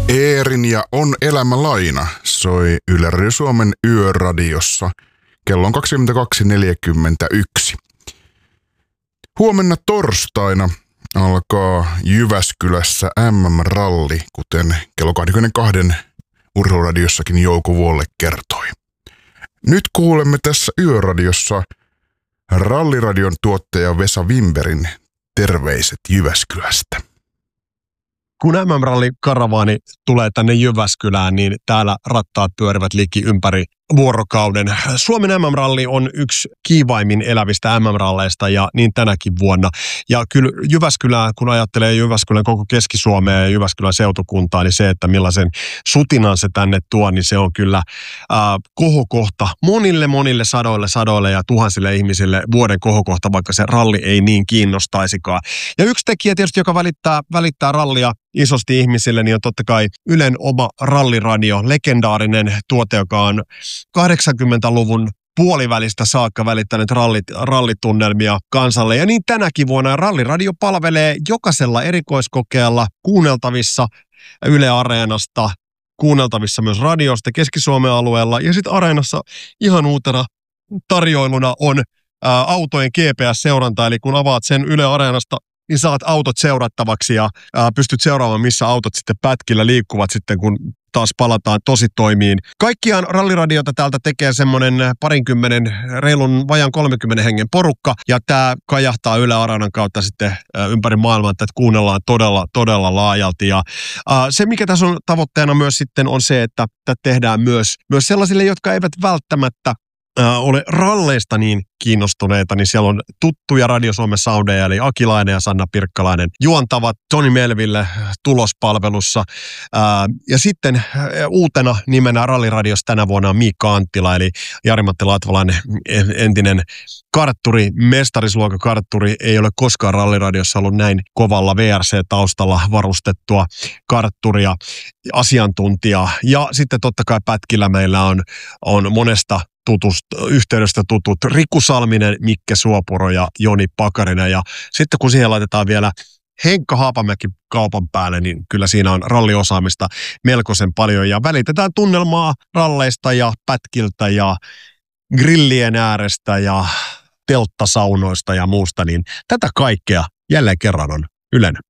Eerin ja On elämä laina soi Yle Radio Suomen yöradiossa kello on 22.41. Huomenna torstaina alkaa Jyväskylässä MM-ralli, kuten kello 22 urheiluradiossakin Jouko Vuolle kertoi. Nyt kuulemme tässä yöradiossa Ralliradion tuottaja Vesa Wimbergin terveiset Jyväskylästä. Kun MM-ralli-karavaani tulee tänne Jyväskylään, niin täällä rattaat pyörivät liki ympäri vuorokauden. Suomen MM-ralli on yksi kiivaimmin elävistä MM-ralleista ja niin tänäkin vuonna. Ja kyllä Jyväskylää, kun ajattelee Jyväskylän koko Keski-Suomea ja Jyväskylän seutukuntaa, niin se, että millaisen sutinan se tänne tuo, niin se on kyllä kohokohta monille sadoille ja tuhansille ihmisille vuoden kohokohta, vaikka se ralli ei niin kiinnostaisikaan. Ja yksi tekijä tietysti, joka välittää rallia isosti ihmisille, niin on totta kai Ylen oma ralliradio, legendaarinen tuote, joka on 80-luvun puolivälistä saakka välittänyt rallitunnelmia kansalle. Ja niin tänäkin vuonna Ralliradio palvelee jokaisella erikoiskokeella kuunneltavissa Yle Areenasta, kuunneltavissa myös radiosta Keski-Suomen alueella. Ja sitten Areenassa ihan uutena tarjoiluna on autojen GPS-seuranta, eli kun avaat sen Yle Areenasta, niin saat autot seurattavaksi ja pystyt seuraamaan, missä autot sitten pätkillä liikkuvat sitten, kun taas palataan tositoimiin. Kaikkiaan ralliradiota täältä tekee semmoinen reilun vajan 30 hengen porukka, ja tämä kajahtaa Yle Areenan kautta sitten ympäri maailmaa, että kuunnellaan todella laajalti. Ja se, mikä tässä on tavoitteena myös sitten, on se, että tätä tehdään myös sellaisille, jotka eivät välttämättä ole ralleista niin kiinnostuneita, niin siellä on tuttuja Radio Suomen soundeja, eli Akilainen ja Sanna Pirkkalainen juontavat Toni Melville tulospalvelussa. Ja sitten uutena nimenä Ralliradiossa tänä vuonna on Miikka Anttila, eli Jari-Matti Latvalainen, entinen kartturi, mestarisluokan kartturi, ei ole koskaan Ralliradiossa ollut näin kovalla VRC-taustalla varustettua kartturia, asiantuntijaa. Ja sitten totta kai pätkillä meillä on monesta yhteydestä tutut Riku Salminen, Mikke Suopuro ja Joni Pakarinen. Ja sitten kun siihen laitetaan vielä Henkka Haapamäki kaupan päälle, niin kyllä siinä on ralliosaamista melkoisen paljon. Ja välitetään tunnelmaa ralleista ja pätkiltä ja grillien äärestä ja telttasaunoista ja muusta. Niin tätä kaikkea jälleen kerran on Ylen